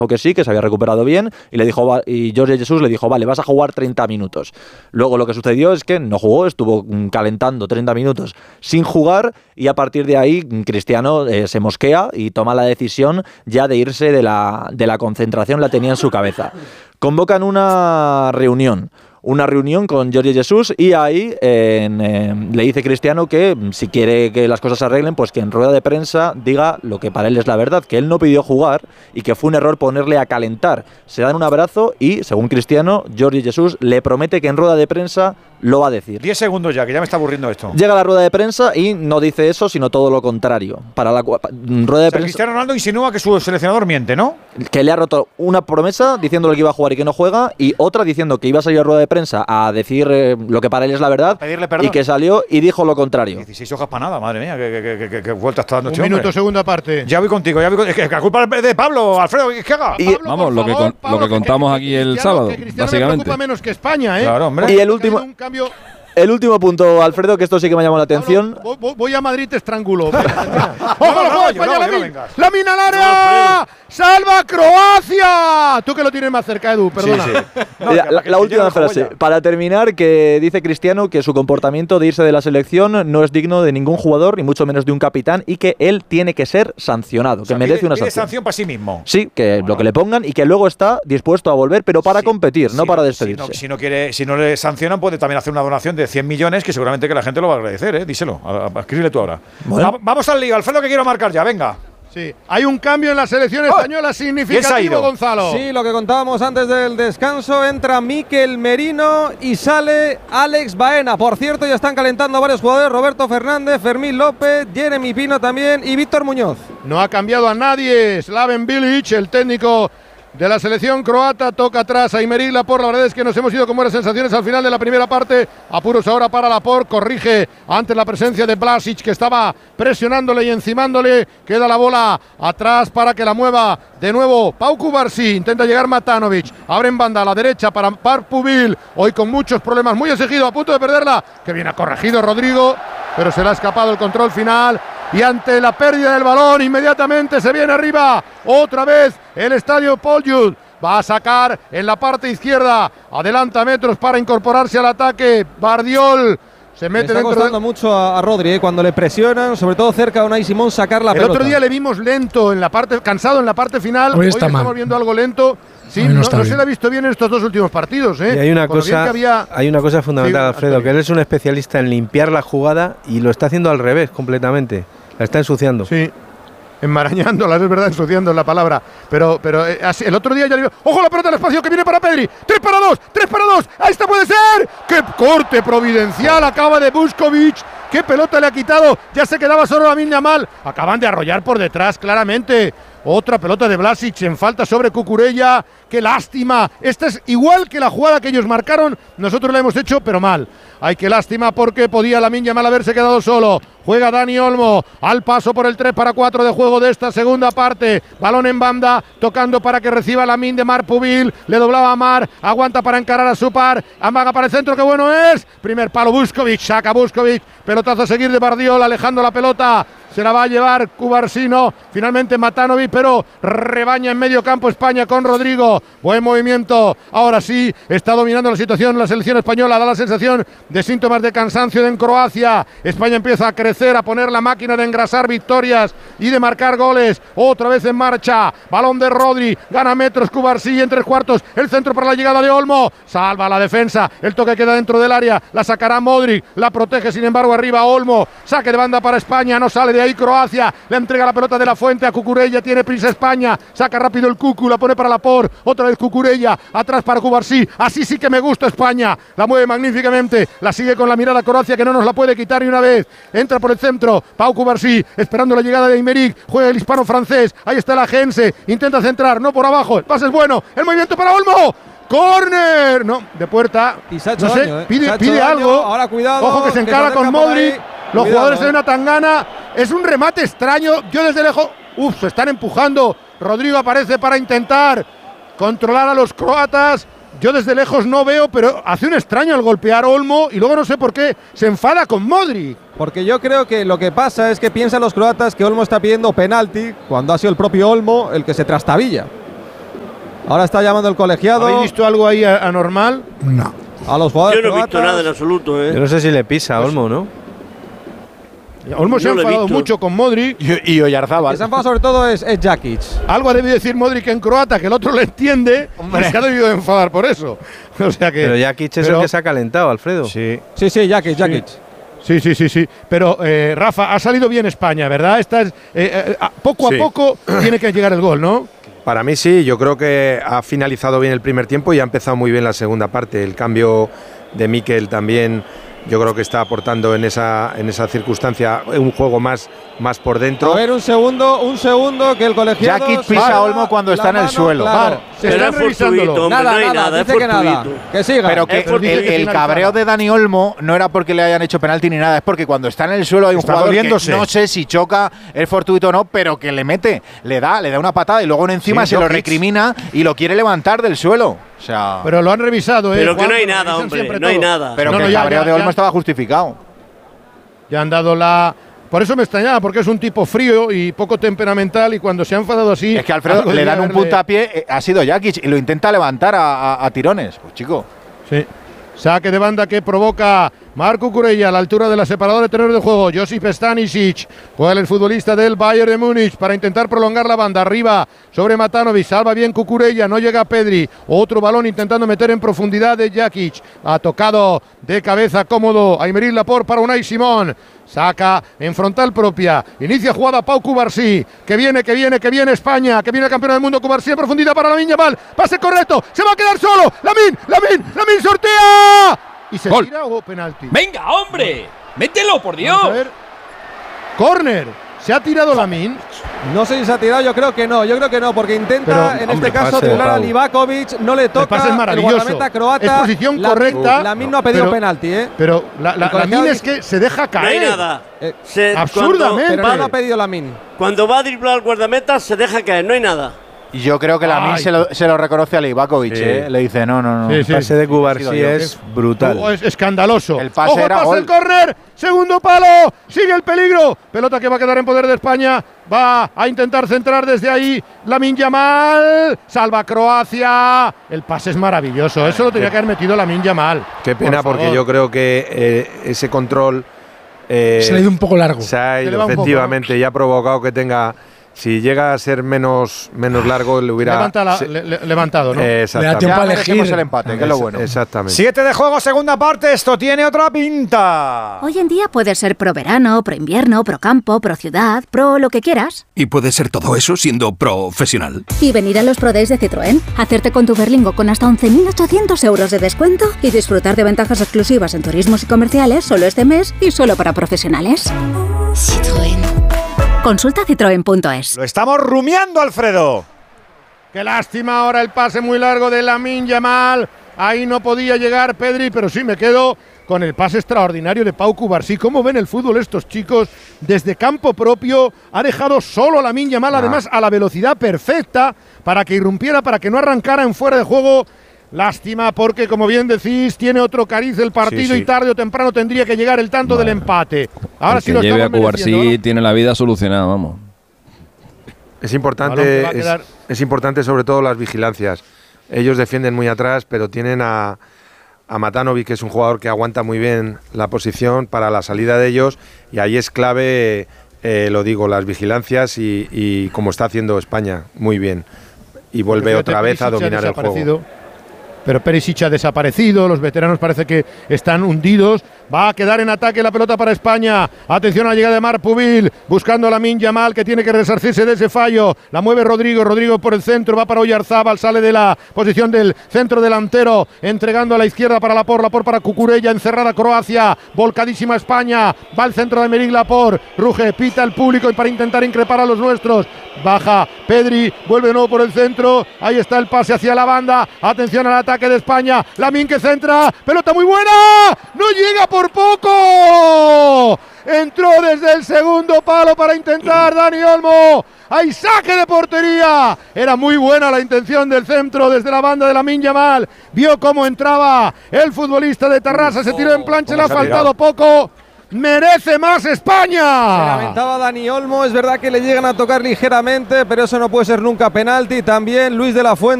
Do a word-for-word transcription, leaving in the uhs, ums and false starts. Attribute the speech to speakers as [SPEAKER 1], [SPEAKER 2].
[SPEAKER 1] que sí, que se había recuperado bien, y le dijo y Jorge Jesús le dijo, vale, vas a jugar treinta minutos. Luego lo que sucedió es que no jugó, estuvo calentando treinta minutos sin jugar, y a partir de ahí Cristiano eh, se mosquea y toma la decisión ya de irse de la, de la concentración, la tenía en su cabeza. Convocan una reunión. Una reunión con Jorge Jesús y ahí eh, eh, le dice Cristiano que si quiere que las cosas se arreglen, pues que en rueda de prensa diga lo que para él es la verdad, que él no pidió jugar y que fue un error ponerle a calentar. Se dan un abrazo y, según Cristiano, Jorge Jesús le promete que en rueda de prensa lo va a decir.
[SPEAKER 2] Diez segundos ya, que ya me está aburriendo esto.
[SPEAKER 1] Llega a la rueda de prensa y no dice eso, sino todo lo contrario. Para la rueda de
[SPEAKER 2] o sea,
[SPEAKER 1] prensa,
[SPEAKER 2] Cristiano Ronaldo insinúa que su seleccionador miente, ¿no?
[SPEAKER 1] Que le ha roto una promesa diciéndole que iba a jugar y que no juega, y otra diciendo que iba a salir a rueda de prensa a decir eh, lo que para él es la verdad,
[SPEAKER 2] pedirle perdón,
[SPEAKER 1] y que salió y dijo lo contrario.
[SPEAKER 2] dieciséis hojas para nada, madre mía, que, que, que, que vuelta está dando
[SPEAKER 3] Un
[SPEAKER 2] este
[SPEAKER 3] minuto,
[SPEAKER 2] hombre.
[SPEAKER 3] segunda parte.
[SPEAKER 2] Ya voy contigo, ya voy contigo. Es que la culpa es de Pablo, Alfredo, ¿qué haga?
[SPEAKER 1] Y,
[SPEAKER 3] Pablo,
[SPEAKER 4] vamos, lo que,
[SPEAKER 3] favor,
[SPEAKER 4] con,
[SPEAKER 3] Pablo,
[SPEAKER 4] lo que contamos aquí el sábado,
[SPEAKER 3] que Cristiano
[SPEAKER 4] básicamente.
[SPEAKER 3] le preocupa menos que España, ¿eh?
[SPEAKER 2] Claro, hombre.
[SPEAKER 1] Y el último,
[SPEAKER 3] un cambio.
[SPEAKER 1] el último punto, Alfredo, que esto sí que me ha llamado la atención.
[SPEAKER 3] Pablo, voy, voy a Madrid, te estrangulo. ¡Ojo,
[SPEAKER 2] no,
[SPEAKER 3] ojo,
[SPEAKER 2] no,
[SPEAKER 3] España,
[SPEAKER 2] no,
[SPEAKER 3] la
[SPEAKER 2] no
[SPEAKER 3] min-
[SPEAKER 2] vengas.
[SPEAKER 3] ¡La mina al área! ¡Salva Croacia! Tú que lo tienes más cerca, Edu, perdona.
[SPEAKER 2] Sí, sí. No,
[SPEAKER 1] la,
[SPEAKER 2] que-
[SPEAKER 1] la-
[SPEAKER 2] que
[SPEAKER 1] la
[SPEAKER 2] se
[SPEAKER 1] última
[SPEAKER 2] lleve
[SPEAKER 1] frase,
[SPEAKER 2] joya.
[SPEAKER 1] para terminar, que dice Cristiano que su comportamiento de irse de la selección no es digno de ningún jugador, ni mucho menos de un capitán, y que él tiene que ser sancionado,
[SPEAKER 2] O sea,
[SPEAKER 1] que merece
[SPEAKER 2] pide,
[SPEAKER 1] una
[SPEAKER 2] pide
[SPEAKER 1] sanción.
[SPEAKER 2] sanción para sí mismo.
[SPEAKER 1] Sí, que
[SPEAKER 2] Bueno.
[SPEAKER 1] lo que le pongan, y que luego está dispuesto a volver, pero para
[SPEAKER 2] Sí,
[SPEAKER 1] competir, no
[SPEAKER 2] si
[SPEAKER 1] para
[SPEAKER 2] si
[SPEAKER 1] despedirse.
[SPEAKER 2] no, si no quiere, si no le sancionan, puede también hacer una donación de cien millones, que seguramente que la gente lo va a agradecer, ¿eh? Díselo, a- a- escríbele tú ahora.
[SPEAKER 1] Bueno.
[SPEAKER 2] Va- vamos al lío, Alfredo, que quiero marcar ya, venga.
[SPEAKER 3] Sí. Hay un cambio en la selección española
[SPEAKER 2] ¿Quién se ha
[SPEAKER 3] significativo,
[SPEAKER 2] ido?
[SPEAKER 3] Gonzalo.
[SPEAKER 5] Sí, lo que contábamos antes del descanso, entra Mikel Merino y sale Alex Baena. Por cierto, ya están calentando varios jugadores, Roberto Fernández, Fermín López, Jeremy Pino también y Víctor Muñoz.
[SPEAKER 3] No ha cambiado a nadie. Slaven Bilic, el técnico de la selección croata, toca atrás a Aymeric Laporte. La verdad es que nos hemos ido con buenas sensaciones al final de la primera parte. Apuros ahora para Laporte, corrige ante la presencia de Blasic, que estaba presionándole y encimándole. Queda la bola atrás para que la mueva de nuevo Pau Cubarsí. Intenta llegar Matanovic, abre en banda a la derecha para Parpubil, hoy con muchos problemas, muy exigido, a punto de perderla. Que bien ha corregido Rodrigo, pero se le ha escapado el control final. Y ante la pérdida del balón, inmediatamente se viene arriba otra vez el estadio Poljud. Va a sacar en la parte izquierda, adelanta metros para incorporarse al ataque. Bardiol se
[SPEAKER 5] Le
[SPEAKER 3] mete
[SPEAKER 5] está
[SPEAKER 3] dentro
[SPEAKER 5] costando
[SPEAKER 3] de...
[SPEAKER 5] mucho a, a Rodri, eh, cuando le presionan, sobre todo cerca de Unai Simón, sacar la
[SPEAKER 3] El
[SPEAKER 5] pelota.
[SPEAKER 3] otro día le vimos lento en la parte, cansado en la parte final.
[SPEAKER 6] Hoy está
[SPEAKER 3] estamos
[SPEAKER 6] mal.
[SPEAKER 3] viendo algo lento. Sí,
[SPEAKER 6] Hoy no
[SPEAKER 3] no,
[SPEAKER 6] está
[SPEAKER 3] no
[SPEAKER 6] bien.
[SPEAKER 3] se le ha visto bien en estos dos últimos partidos, ¿eh?
[SPEAKER 7] Y hay una
[SPEAKER 3] Con lo bien
[SPEAKER 7] cosa,
[SPEAKER 3] que había-
[SPEAKER 7] hay una cosa fundamental,
[SPEAKER 3] Sí,
[SPEAKER 7] Alfredo,
[SPEAKER 3] Antonio.
[SPEAKER 7] que él es un especialista en limpiar la jugada y lo está haciendo al revés completamente. La está ensuciando.
[SPEAKER 3] Sí, enmarañándolas, es verdad, ensuciando la palabra. Pero, pero eh, así, el otro día ya le digo, ¡ojo la pelota al espacio que viene para Pedri! ¡tres para dos! ¡tres para dos! ¡Ahí está, puede ser! ¡Qué corte providencial acaba de Vuskovic! ¡Qué pelota le ha quitado! Ya se quedaba solo Lamine Yamal. Acaban de arrollar por detrás, claramente. Otra pelota de Blasic en falta sobre Cucurella. ¡Qué lástima! Esta es igual que la jugada que ellos marcaron. Nosotros la hemos hecho, pero mal. Ay, qué lástima, porque podía Lamine Yamal haberse quedado solo. Juega Dani Olmo al paso por el tres para cuatro de juego de esta segunda parte. Balón en banda, tocando para que reciba Lamine de Mar Pubil. Le doblaba a Mar, aguanta para encarar a su par. Amaga para el centro, qué bueno es. Primer palo Vuskovic, saca Vuskovic. Pelotazo a seguir de Bardiol, alejando la pelota. Se la va a llevar Cubarsino. Finalmente Matanovic, pero rebaña en medio campo España con Rodrigo. Buen movimiento. Ahora sí, está dominando la situación la selección española. Da la sensación de síntomas de cansancio en Croacia. España empieza a crecer, a poner la máquina de engrasar victorias y de marcar goles. Otra vez en marcha. Balón de Rodri. Gana metros Cubarsí en tres cuartos. El centro para la llegada de Olmo. Salva la defensa. El toque queda dentro del área. La sacará Modric. La protege, sin embargo, arriba Olmo. Saque de banda para España. No sale de ahí Croacia. Le entrega la pelota de la Fuente a Cucurella. Tiene prisa España. Saca rápido el Cucu. La pone para Laporte. Otra vez Cucurella. Atrás para Cubarsí. Así sí que me gusta España. La mueve magníficamente. La sigue con la mirada Croacia, que no nos la puede quitar ni una vez. Entra por el centro. Pau Cubarsí. Esperando la llegada de Aymeric. Juega el hispano francés. Ahí está la Agense. Intenta centrar. No por abajo. El pase es bueno. El movimiento para Olmo. ¡Corner! No, de puerta.
[SPEAKER 5] Y se ha hecho
[SPEAKER 3] no sé,
[SPEAKER 5] daño, ¿eh?
[SPEAKER 3] pide,
[SPEAKER 5] Se ha hecho
[SPEAKER 3] pide
[SPEAKER 5] daño.
[SPEAKER 3] algo.
[SPEAKER 5] Ahora cuidado,
[SPEAKER 3] Ojo que se
[SPEAKER 5] que
[SPEAKER 3] encara
[SPEAKER 5] se
[SPEAKER 3] con
[SPEAKER 5] acerca por
[SPEAKER 3] Modric.
[SPEAKER 5] ahí.
[SPEAKER 3] Los
[SPEAKER 5] Cuidado,
[SPEAKER 3] jugadores
[SPEAKER 5] eh.
[SPEAKER 3] de una tangana. Es un remate extraño. Yo desde lejos. Uf, se están empujando. Rodrigo aparece para intentar controlar a los croatas. Yo desde lejos no veo, pero hace un extraño al golpear Olmo y luego no sé por qué se enfada con Modric.
[SPEAKER 5] Porque yo creo que lo que pasa es que piensan los croatas que Olmo está pidiendo penalti cuando ha sido el propio Olmo el que se trastabilla. Ahora está llamando el colegiado.
[SPEAKER 3] ¿Habéis visto algo ahí anormal?
[SPEAKER 4] No.
[SPEAKER 5] A los jugadores
[SPEAKER 6] Yo no he visto
[SPEAKER 5] croatas.
[SPEAKER 6] nada en absoluto, ¿eh?
[SPEAKER 7] Yo no sé si le pisa a Olmo, ¿no?
[SPEAKER 3] Olmo se ha
[SPEAKER 6] No lo he
[SPEAKER 3] enfadado
[SPEAKER 6] visto.
[SPEAKER 3] mucho con Modric.
[SPEAKER 2] Y, y Oyarzábal.
[SPEAKER 5] El que se ha enfadado sobre todo es, es Jakic.
[SPEAKER 3] Algo ha debido decir Modric en croata, que el otro le entiende. Y se ha debido de enfadar por eso. O sea que,
[SPEAKER 7] Pero Jakic es
[SPEAKER 3] pero-
[SPEAKER 7] el que se ha calentado, Alfredo.
[SPEAKER 2] Sí.
[SPEAKER 5] Sí, sí, Jakic, Jakic.
[SPEAKER 3] Sí, sí, sí, sí. Pero, eh, Rafa, ha salido bien España, ¿verdad? Esta es, eh, eh, a- poco
[SPEAKER 8] Sí.
[SPEAKER 3] a poco tiene que llegar el gol, ¿no?
[SPEAKER 8] Para mí sí, yo creo que ha finalizado bien el primer tiempo y ha empezado muy bien la segunda parte. El cambio de Mikel también yo creo que está aportando en esa, en esa circunstancia un juego más, más por dentro.
[SPEAKER 5] A ver, un segundo, un segundo, que el colegiado.
[SPEAKER 2] Jakic
[SPEAKER 5] se
[SPEAKER 2] pisa
[SPEAKER 5] da
[SPEAKER 2] a Olmo cuando
[SPEAKER 5] la
[SPEAKER 2] está en el
[SPEAKER 5] mano,
[SPEAKER 2] suelo.
[SPEAKER 5] claro.
[SPEAKER 3] Claro, se
[SPEAKER 6] Pero
[SPEAKER 3] están
[SPEAKER 6] es
[SPEAKER 3] revisándolo.
[SPEAKER 6] fortuito, hombre,
[SPEAKER 5] Nada,
[SPEAKER 6] no hay
[SPEAKER 5] nada,
[SPEAKER 6] nada, es
[SPEAKER 5] dice que nada.
[SPEAKER 6] fortuito.
[SPEAKER 5] Que siga.
[SPEAKER 2] Pero que
[SPEAKER 6] Es fortuito.
[SPEAKER 2] el, el cabreo de Dani Olmo no era porque le hayan hecho penalti ni nada, es porque cuando está en el suelo hay un Está jugador doliéndose. que no sé si choca, es fortuito o no, pero que le mete, le da, le da una patada y luego encima
[SPEAKER 3] Sí,
[SPEAKER 2] se lo
[SPEAKER 3] Jokic.
[SPEAKER 2] recrimina y lo quiere levantar del suelo. O sea,
[SPEAKER 3] Pero lo han revisado, ¿eh?
[SPEAKER 6] Pero que
[SPEAKER 3] Juan,
[SPEAKER 6] no hay
[SPEAKER 3] lo
[SPEAKER 6] nada,
[SPEAKER 3] revisan
[SPEAKER 6] hombre,
[SPEAKER 3] siempre
[SPEAKER 6] no hay
[SPEAKER 3] todo.
[SPEAKER 6] nada.
[SPEAKER 2] pero
[SPEAKER 3] No,
[SPEAKER 2] que
[SPEAKER 3] no,
[SPEAKER 2] el
[SPEAKER 3] ya,
[SPEAKER 2] cabreo
[SPEAKER 3] ya,
[SPEAKER 2] de Olmo
[SPEAKER 3] ya.
[SPEAKER 2] estaba justificado.
[SPEAKER 3] Ya han dado la. Por eso me extrañaba, porque es un tipo frío y poco temperamental y cuando se ha enfadado así.
[SPEAKER 2] Es que a Alfredo
[SPEAKER 3] algo
[SPEAKER 2] le
[SPEAKER 3] debía
[SPEAKER 2] dan un
[SPEAKER 3] haberle-
[SPEAKER 2] puntapié, eh, ha sido Jakic y lo intenta levantar a, a- a tirones. Pues chico.
[SPEAKER 3] Sí. Saque de banda que provoca Marco Cucurella a la altura de la separadora de terreno de juego. Josip Stanisic, juega el futbolista del Bayern de Múnich para intentar prolongar la banda. Arriba sobre Matanovic, salva bien Cucurella, no llega Pedri. Otro balón intentando meter en profundidad de Jakic. Ha tocado de cabeza cómodo Aymeric Laporte para Unai Simón. Saca en frontal propia. Inicia jugada Pau Cubarsí. Que viene, que viene, que viene España. Que viene el campeón del mundo Cubarsí en profundidad para Lamine Yamal. Pase correcto. Se va a quedar solo. Lamine, Lamine, Lamine sortea. Y se
[SPEAKER 4] Gol.
[SPEAKER 3] tira o penalti.
[SPEAKER 9] ¡Venga, hombre! ¡Mételo, por Dios!
[SPEAKER 3] Vamos a ver. Córner. Se ha tirado Lamine.
[SPEAKER 5] No sé si se ha tirado, yo creo que no, yo creo que no, porque intenta
[SPEAKER 3] Pero,
[SPEAKER 5] en
[SPEAKER 7] hombre,
[SPEAKER 5] este caso
[SPEAKER 7] pase de
[SPEAKER 5] driblar a
[SPEAKER 7] Pau.
[SPEAKER 5] Livakovic, no le toca.
[SPEAKER 3] pase es maravilloso.
[SPEAKER 5] El guardameta croata.
[SPEAKER 3] Es posición
[SPEAKER 5] Lamine-
[SPEAKER 3] correcta.
[SPEAKER 5] Lamine no ha pedido
[SPEAKER 3] Pero-
[SPEAKER 5] penalti, ¿eh?
[SPEAKER 3] Pero la, la,
[SPEAKER 5] El colegiado
[SPEAKER 3] Lamine es
[SPEAKER 5] dice-
[SPEAKER 3] que se deja
[SPEAKER 6] No hay
[SPEAKER 3] caer.
[SPEAKER 6] nada.
[SPEAKER 5] Eh,
[SPEAKER 6] Se-
[SPEAKER 3] absurdamente.
[SPEAKER 5] Pero
[SPEAKER 6] Cuando
[SPEAKER 5] no
[SPEAKER 6] va,
[SPEAKER 5] ha pedido Lamine.
[SPEAKER 6] cuando va a driblar al guardameta, se deja caer, no hay nada.
[SPEAKER 2] Y yo creo que Lamine
[SPEAKER 3] Ay.
[SPEAKER 2] se lo, se lo reconoce a Livakovic,
[SPEAKER 8] Sí.
[SPEAKER 2] ¿eh? Le dice, no, no, no.
[SPEAKER 3] Sí,
[SPEAKER 8] El
[SPEAKER 3] sí.
[SPEAKER 8] pase de Cubarsí
[SPEAKER 2] He sido yo.
[SPEAKER 8] es brutal.
[SPEAKER 3] Oh, es escandaloso.
[SPEAKER 2] El pase
[SPEAKER 3] Ojo,
[SPEAKER 2] era
[SPEAKER 3] pase
[SPEAKER 2] gol.
[SPEAKER 3] el córner. Segundo palo. Sigue el peligro. Pelota que va a quedar en poder de España. Va a intentar centrar desde ahí Lamine Yamal. Salva Croacia. El pase es maravilloso. Eso lo tenía que haber metido Lamine Yamal.
[SPEAKER 8] Qué pena
[SPEAKER 3] Por
[SPEAKER 8] porque
[SPEAKER 3] favor.
[SPEAKER 8] yo creo que eh, ese control eh,
[SPEAKER 4] Se le ha ido un poco largo.
[SPEAKER 8] se ha
[SPEAKER 3] Se le
[SPEAKER 8] ido
[SPEAKER 3] va un poco,
[SPEAKER 8] efectivamente y ha provocado que tenga, si llega a ser menos, menos largo, le hubiera
[SPEAKER 3] Levanta la-
[SPEAKER 8] se-
[SPEAKER 3] le- le- levantado, ¿no?
[SPEAKER 8] eh,
[SPEAKER 4] Le da
[SPEAKER 8] exactamente.
[SPEAKER 4] tiempo
[SPEAKER 2] Ya
[SPEAKER 4] a
[SPEAKER 2] merecemos
[SPEAKER 4] elegir.
[SPEAKER 2] el empate, que es lo bueno.
[SPEAKER 8] Exactamente.
[SPEAKER 2] Siete de juego, segunda parte. Esto tiene otra pinta.
[SPEAKER 10] Hoy en día puedes ser pro verano, pro invierno, pro campo, pro ciudad, pro lo que quieras.
[SPEAKER 9] Y puede ser todo eso siendo profesional.
[SPEAKER 10] Y venir a los Pro Days de Citroën, hacerte con tu Berlingo con hasta once mil ochocientos euros de descuento y disfrutar de ventajas exclusivas en turismos y comerciales solo este mes y solo para profesionales. Citroën. Consulta citroen punto es.
[SPEAKER 2] Lo estamos rumiando, Alfredo.
[SPEAKER 3] Qué lástima ahora el pase muy largo de Lamine Yamal. Ahí no podía llegar Pedri, pero sí me quedo con el pase extraordinario de Pau Cubarsí. ¿Cómo ven el fútbol estos chicos? Desde campo propio ha dejado solo a Lamine Yamal, además a la velocidad perfecta para que irrumpiera, para que no arrancara en fuera de juego. Lástima porque, como bien decís, tiene otro cariz el partido
[SPEAKER 8] Sí, sí.
[SPEAKER 3] y tarde o temprano tendría que llegar el tanto del empate. Ahora
[SPEAKER 11] El
[SPEAKER 3] sí
[SPEAKER 11] que
[SPEAKER 3] lo
[SPEAKER 11] lleve a
[SPEAKER 3] estamos mereciendo,
[SPEAKER 11] Cubarsí
[SPEAKER 3] ¿no?
[SPEAKER 11] tiene la vida solucionada, vamos.
[SPEAKER 8] Es
[SPEAKER 3] Balón que
[SPEAKER 8] importante,
[SPEAKER 3] va a
[SPEAKER 8] es,
[SPEAKER 3] quedar-
[SPEAKER 8] es importante sobre todo las vigilancias. Ellos defienden muy atrás, pero tienen a, a Matanovic, que es un jugador que aguanta muy bien la posición para la salida de ellos, y ahí es clave, eh, lo digo, las vigilancias y, y como está haciendo España, muy bien. Y vuelve
[SPEAKER 3] Fíjate,
[SPEAKER 8] otra vez a
[SPEAKER 3] Perisic ha
[SPEAKER 8] dominar el juego.
[SPEAKER 3] desaparecido. Pero Perisic ha desaparecido, los veteranos parece que están hundidos. Va a quedar en ataque la pelota para España. Atención a la llegada de Marc Pubil, buscando a Lamine Yamal, que tiene que resarcirse de ese fallo. La mueve Rodrigo, Rodrigo por el centro, va para Oyarzábal, sale de la posición del centro delantero, entregando a la izquierda para Laporte, Laporte para Cucurella, encerrada Croacia, volcadísima España, va al centro de Aymeric Laporte, ruge, pita el público y para intentar increpar a los nuestros. Baja Pedri, vuelve de nuevo por el centro, ahí está el pase hacia la banda, atención al ataque de España, Lamine que centra, pelota muy buena, no llega por poco, entró desde el segundo palo para intentar Dani Olmo, hay saque de portería, era muy buena la intención del centro desde la banda de Lamine Yamal, vio cómo entraba el futbolista de Tarrasa, se tiró en plancha, le ha
[SPEAKER 2] ¿Cómo se ha
[SPEAKER 3] faltado poco. ¡Merece más
[SPEAKER 5] Se
[SPEAKER 3] España!
[SPEAKER 5] lamentaba Dani Olmo, es verdad que le llegan a tocar ligeramente, pero eso no puede ser nunca penalti. También Luis de la Fuente.